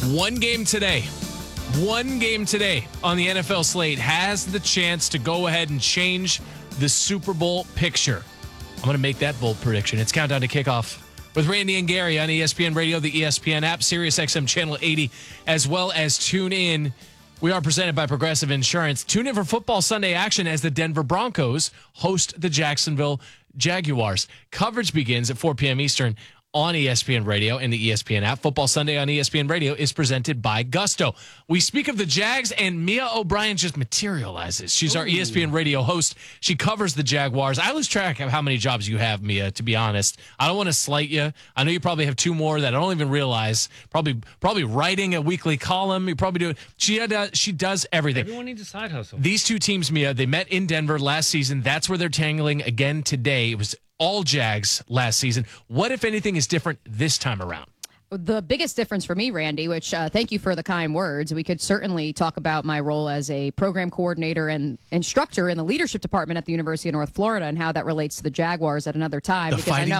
One game today on the NFL slate has the chance to go ahead and change the Super Bowl picture. I'm going to make that bold prediction. It's Countdown to Kickoff with Randy and Gary on ESPN Radio, the ESPN app, SiriusXM Channel 80, as well as tune in. We are presented by Progressive Insurance. Tune in for football Sunday action as the Denver Broncos host the Jacksonville Jaguars. Coverage begins at 4 p.m. Eastern on ESPN Radio and the ESPN app. Football Sunday on ESPN Radio is presented by Gusto. We speak of the Jags, and Mia O'Brien just materializes. She's our ESPN Radio host. She covers the Jaguars. I lose track of how many jobs you have, Mia, to be honest. I don't want to slight you. I know you probably have two more that I don't even realize. Probably writing a weekly column. You probably do it. She does everything. Everyone needs a side hustle. These two teams, Mia, they met in Denver last season. That's where they're tangling again today. It was all Jags last season. What, if anything, is different this time around? The biggest difference for me, Randy, which thank you for the kind words. We could certainly talk about my role as a program coordinator and instructor in the leadership department at the University of North Florida and how that relates to the Jaguars at another time.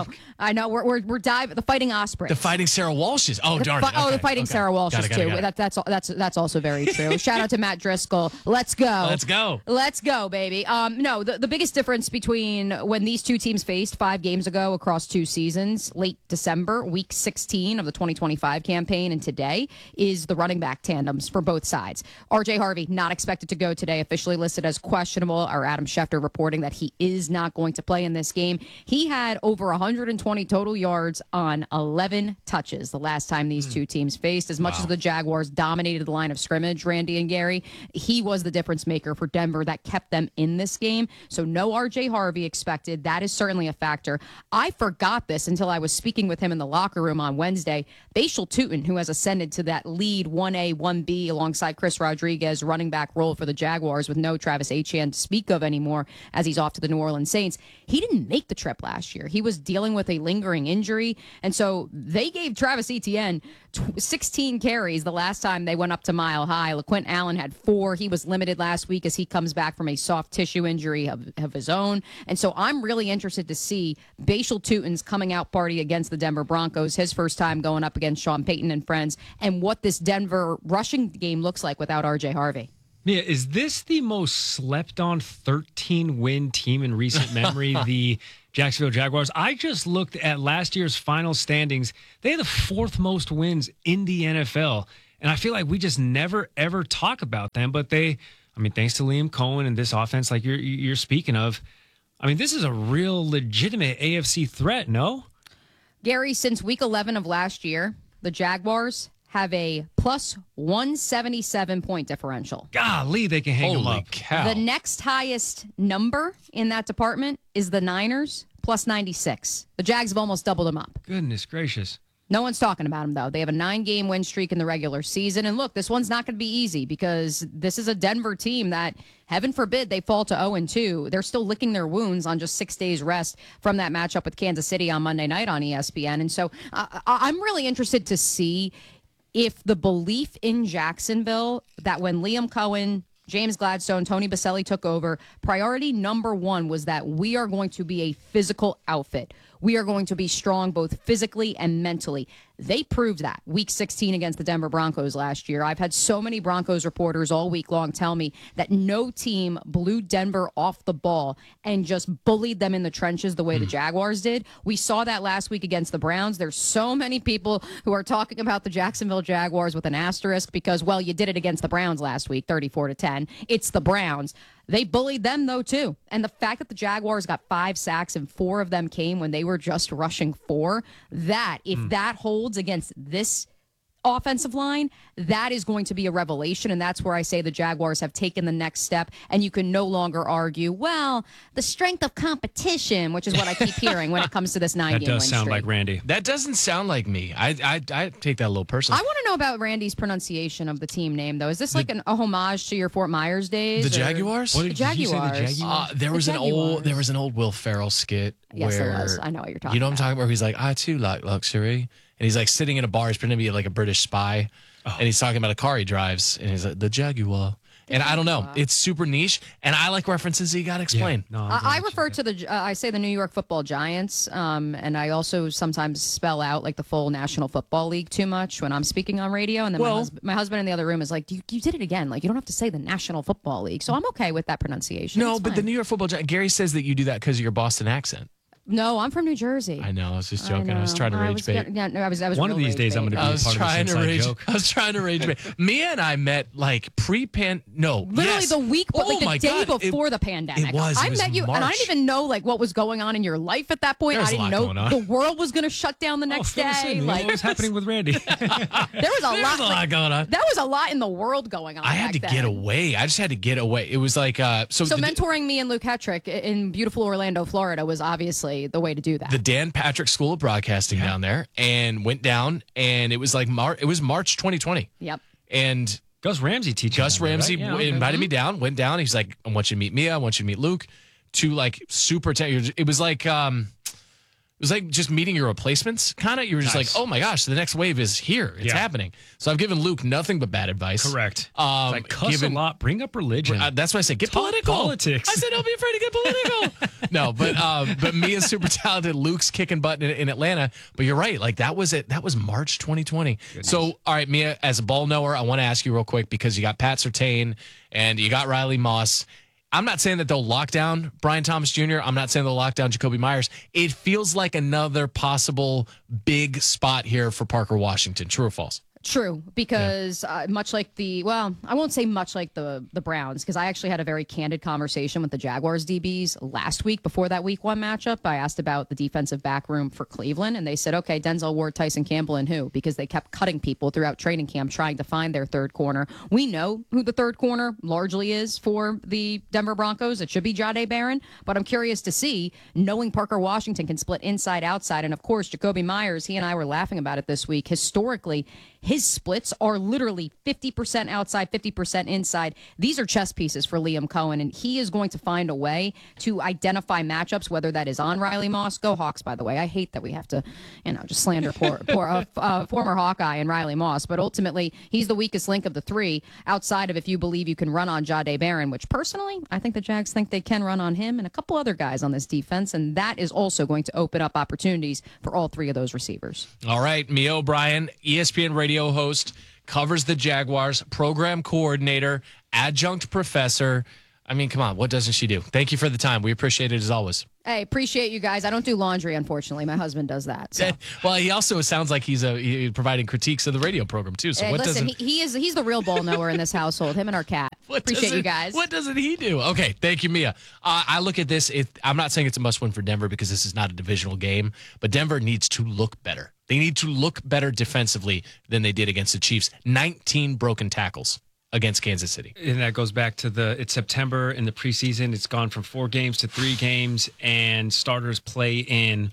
I know we're diving the Fighting Ospreys, the Fighting Sarah Walshes. Oh, darn it! The Fighting Sarah Walshes too. That's also very true. Shout out to Matt Driscoll. Let's go. Let's go, baby. No, the biggest difference between when these two teams faced 5 games ago across 2 seasons, late December, week 16 of the 2025 campaign, and today is the running back tandems for both sides. RJ Harvey not expected to go today, officially listed as questionable. Our Adam Schefter reporting that he is not going to play in this game. He had over 120 total yards on 11 touches the last time these two teams faced. As much as the Jaguars dominated the line of scrimmage, Randy and Gary, he was the difference maker for Denver that kept them in this game. So no RJ Harvey expected. That is certainly a factor. I forgot this until I was speaking with him in the locker room on Wednesday. Bashal Tutin, who has ascended to that lead 1A, 1B alongside Chris Rodriguez running back role for the Jaguars with no Travis Etienne to speak of anymore as he's off to the New Orleans Saints. He didn't make the trip last year. He was dealing with a lingering injury, and so they gave Travis Etienne 16 carries the last time they went up to Mile High. LaQuint Allen had 4. He was limited last week as he comes back from a soft tissue injury of his own. And so I'm really interested to see Bashal Tutin's coming out party against the Denver Broncos, his first time going up against Sean Payton and friends, and what this Denver rushing game looks like without RJ Harvey. Yeah, is this the most slept-on 13-win team in recent memory, the Jacksonville Jaguars? I just looked at last year's final standings. They had the 4th most wins in the NFL, and I feel like we just never, ever talk about them. But thanks to Liam Cohen and this offense like you're speaking of, this is a real legitimate AFC threat, no? Gary, since week 11 of last year, the Jaguars have a plus 177 point differential. Golly, they can hang them up. Cow. The next highest number in that department is the Niners, plus 96. The Jags have almost doubled them up. Goodness gracious. No one's talking about them, though. They have a 9-game win streak in the regular season. And look, this one's not going to be easy because this is a Denver team that, heaven forbid, they fall to 0-2. They're still licking their wounds on just 6 days rest from that matchup with Kansas City on Monday night on ESPN. And so I'm really interested to see if the belief in Jacksonville that when Liam Cohen, James Gladstone, Tony Baselli took over, priority number 1 was that we are going to be a physical outfit. We are going to be strong both physically and mentally. They proved that week 16 against the Denver Broncos last year. I've had so many Broncos reporters all week long tell me that no team blew Denver off the ball and just bullied them in the trenches the way the Jaguars did. We saw that last week against the Browns. There's so many people who are talking about the Jacksonville Jaguars with an asterisk because, well, you did it against the Browns last week, 34-10. It's the Browns. They bullied them, though, too. And the fact that the Jaguars got 5 sacks and 4 of them came when they were just rushing 4, if that holds against this offensive line, that is going to be a revelation. And that's where I say the Jaguars have taken the next step. And you can no longer argue, well, the strength of competition, which is what I keep hearing when it comes to this 9-game win streak. That does sound like Randy. That doesn't sound like me. I take that a little personally. I want to know about Randy's pronunciation of the team name, though. Is this like a homage to your Fort Myers days? The Jaguars? What The did you say, the Jaguars. Jaguars? There was an old Will Ferrell skit. Yes, where, it was. I know what you're talking about. You know what I'm talking about? Where he's like, I too like luxury. And he's like sitting in a bar. He's pretending to be like a British spy. And he's talking about a car he drives. And he's like, the Jaguar. And I don't know. It's super niche, and I like references that you got to explain. Yeah. No, I refer to I say the New York Football Giants, and I also sometimes spell out like the full National Football League too much when I'm speaking on radio. And then my husband in the other room is like, you did it again. Like, you don't have to say the National Football League. So I'm okay with that pronunciation. No, but the New York Football Giants, Gary says that you do that because of your Boston accent. No, I'm from New Jersey. I know. I was just joking. I was trying to rage bait. I was one of these days, I'm going to be a part of this inside joke. I was trying to rage bait. Mia and I met like literally the week, but the day before the pandemic. I met you, March. and I didn't even know like what was going on in your life at that point. I didn't know the world was going to shut down the next day. Like, what was happening with Randy? There was a lot going on. There was a lot in the world going on. I had to get away. I just had to get away. It was like so mentoring me and Luke Hetrick in beautiful Orlando, Florida, was obviously the way to do that. The Dan Patrick School of Broadcasting down there, and went down, and it was like it was March 2020. Yep. And Gus Ramsey invited me down, went down. He's like, I want you to meet Mia. I want you to meet Luke. Two like super. It was like just meeting your replacements, kind of. You were just like, oh my gosh, the next wave is here. It's happening. So I've given Luke nothing but bad advice. Correct. Like cuss a lot, bring up religion. That's why I said get political. Politics. I said don't be afraid to get political. No, but Mia's super talented. Luke's kicking butt in Atlanta. But you're right. Like that was it. That was March 2020. Goodness. So all right, Mia, as a ball knower, I want to ask you real quick because you got Pat Surtain and you got Riley Moss. I'm not saying that they'll lock down Brian Thomas Jr. I'm not saying they'll lock down Jakobi Meyers. It feels like another possible big spot here for Parker Washington. True or false? True, because much like I won't say much like the Browns, because I actually had a very candid conversation with the Jaguars DBs last week before that Week 1 matchup. I asked about the defensive back room for Cleveland, and they said, okay, Denzel Ward, Tyson Campbell, and who? Because they kept cutting people throughout training camp trying to find their third corner. We know who the third corner largely is for the Denver Broncos. It should be Jahdae Barron, but I'm curious to see, knowing Parker Washington can split inside, outside, and of course, Jakobi Meyers, he and I were laughing about it this week. Historically, his splits are literally 50% outside, 50% inside. These are chess pieces for Liam Cohen, and he is going to find a way to identify matchups, whether that is on Riley Moss. Go Hawks, by the way. I hate that we have to, just slander poor former Hawkeye and Riley Moss, but ultimately, he's the weakest link of the three, outside of if you believe you can run on Jahdae Barron, which personally, I think the Jags think they can run on him and a couple other guys on this defense, and that is also going to open up opportunities for all three of those receivers. All right, Mia O'Brien, ESPN radio host, covers the Jaguars, program coordinator, adjunct professor. I mean, come on, what doesn't she do? Thank you for the time. We appreciate it as always. Hey, appreciate you guys. I don't do laundry, unfortunately. My husband does that. So. Well, he also sounds like he's providing critiques of the radio program too. So he's the real ball knower in this household. Him and our cat. Appreciate you guys. What doesn't he do? Okay, thank you, Mia. I look at this. I'm not saying it's a must-win for Denver because this is not a divisional game, but Denver needs to look better. They need to look better defensively than they did against the Chiefs. 19 broken tackles against Kansas City. And that goes back to it's September in the preseason. It's gone from 4 games to 3 games, and starters play in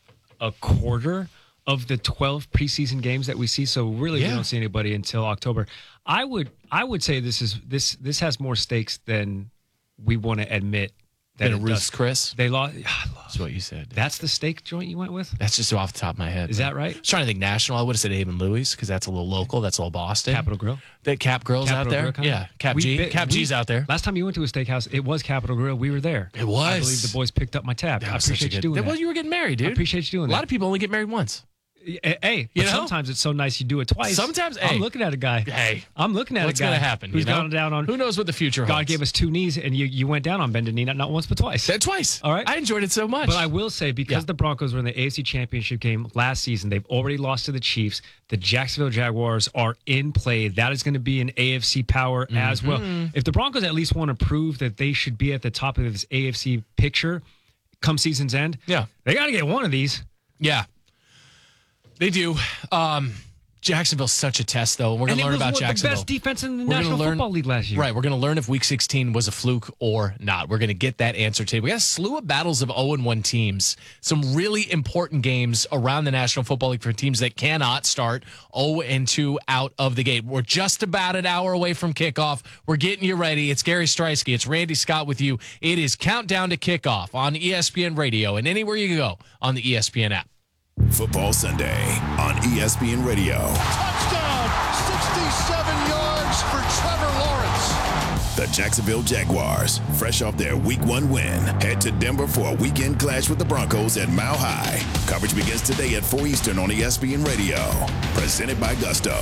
a quarter of the 12 preseason games that we see. So really, we don't see anybody until October. I would say this has more stakes than we want to admit. That a Ruth's Chris? They lost. That's what you said. That's the steak joint you went with? That's just off the top of my head. Is that right? I was trying to think national. I would have said Abe and Louie's because that's a little local. That's a little Boston. Capitol Grill? That Cap Grill's out there? Yeah. Cap G's out there. Last time you went to a steakhouse, it was Capitol Grill. We were there. It was. I believe the boys picked up my tab. I appreciate you doing that. Well, you were getting married, dude. I appreciate you doing that. A lot of people only get married once. Hey, but sometimes it's so nice you do it twice. Sometimes, I'm looking at a guy. Hey, I'm looking at what's a guy. What's going to happen? Who's gone down on? Who knows what the future holds? God gave us 2 knees, and you went down on bended knee not once but twice. Twice. All right. I enjoyed it so much. But I will say, because the Broncos were in the AFC Championship game last season, they've already lost to the Chiefs. The Jacksonville Jaguars are in play. That is going to be an AFC power as well. If the Broncos at least want to prove that they should be at the top of this AFC picture come season's end, they got to get one of these. Yeah. They do. Jacksonville's such a test, though. We're going to learn about Jacksonville. The best defense in the National Football League last year. Right. We're going to learn if Week 16 was a fluke or not. We're going to get that answer today. We got a slew of battles of 0-1 teams. Some really important games around the National Football League for teams that cannot start 0-2 out of the gate. We're just about an hour away from kickoff. We're getting you ready. It's Gary Striesky. It's Randy Scott with you. It is Countdown to Kickoff on ESPN Radio and anywhere you go on the ESPN app. Football Sunday on ESPN Radio. Touchdown! 67 yards for Trevor Lawrence. The Jacksonville Jaguars, fresh off their Week 1 win, head to Denver for a weekend clash with the Broncos at Mile High. Coverage begins today at 4 Eastern on ESPN Radio. Presented by Gusto.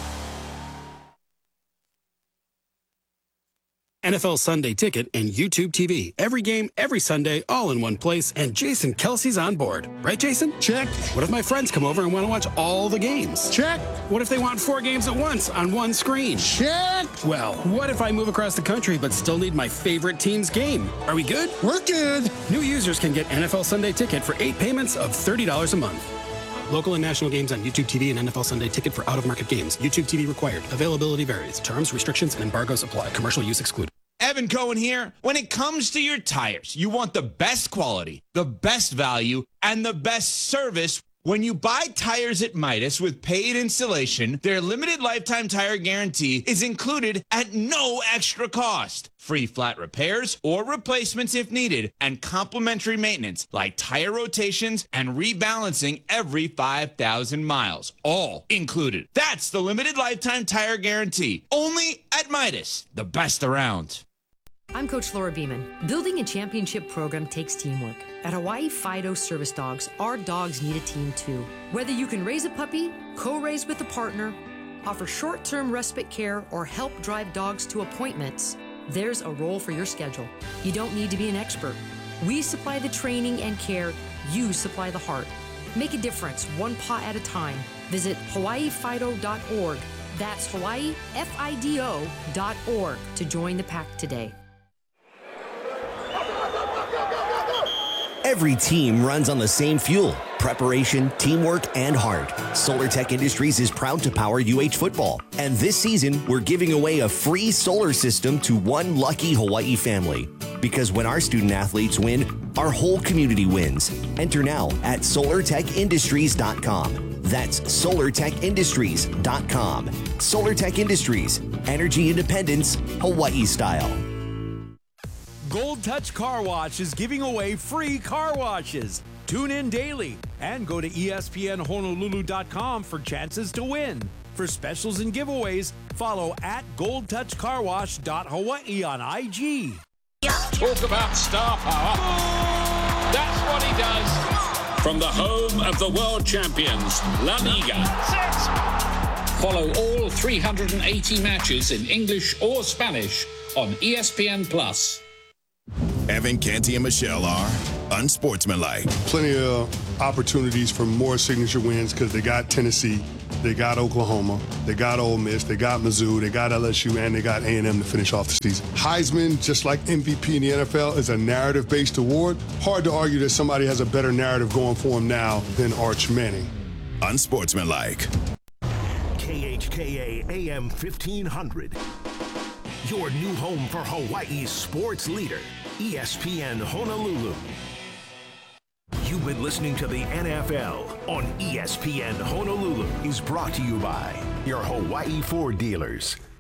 NFL Sunday Ticket and YouTube TV. Every game, every Sunday, all in one place, and Jason Kelsey's on board. Right, Jason? Check. What if my friends come over and want to watch all the games? Check. What if they want 4 games at once on one screen? Check. Well, what if I move across the country but still need my favorite team's game? Are we good? We're good. New users can get NFL Sunday Ticket for 8 payments of $30 a month. Local and national games on YouTube TV and NFL Sunday Ticket for out-of-market games. YouTube TV required. Availability varies. Terms, restrictions, and embargoes apply. Commercial use excluded. Evan Cohen here. When it comes to your tires, you want the best quality, the best value, and the best service. When you buy tires at Midas with paid installation, their limited lifetime tire guarantee is included at no extra cost. Free flat repairs or replacements if needed, and complimentary maintenance like tire rotations and rebalancing every 5,000 miles. All included. That's the limited lifetime tire guarantee. Only at Midas, the best around. I'm Coach Laura Beeman. Building a championship program takes teamwork. At Hawaii Fido Service Dogs, our dogs need a team too. Whether you can raise a puppy, co-raise with a partner, offer short-term respite care, or help drive dogs to appointments, there's a role for your schedule. You don't need to be an expert. We supply the training and care. You supply the heart. Make a difference, one paw at a time. Visit hawaiifido.org. That's hawaiifido.org to join the pack today. Every team runs on the same fuel, preparation, teamwork, and heart. SolarTech Industries is proud to power UH football. And this season, we're giving away a free solar system to one lucky Hawaii family. Because when our student athletes win, our whole community wins. Enter now at SolarTechIndustries.com. That's SolarTechIndustries.com. SolarTech Industries, energy independence, Hawaii style. Gold Touch Car Wash is giving away free car washes. Tune in daily and go to ESPNHonolulu.com for chances to win. For specials and giveaways, follow at goldtouchcarwash.hawaii on IG. Talk about star power. That's what he does. From the home of the world champions, La Liga. Follow all 380 matches in English or Spanish on ESPN+. Evan, Canty, and Michelle are unsportsmanlike. Plenty of opportunities for more signature wins because they got Tennessee, they got Oklahoma, they got Ole Miss, they got Mizzou, they got LSU, and they got A&M to finish off the season. Heisman, just like MVP in the NFL, is a narrative-based award. Hard to argue that somebody has a better narrative going for him now than Arch Manning. Unsportsmanlike. KHKA AM 1500. Your new home for Hawaii's sports leader, ESPN Honolulu. You've been listening to the NFL on ESPN Honolulu. Is brought to you by your Hawaii Ford dealers.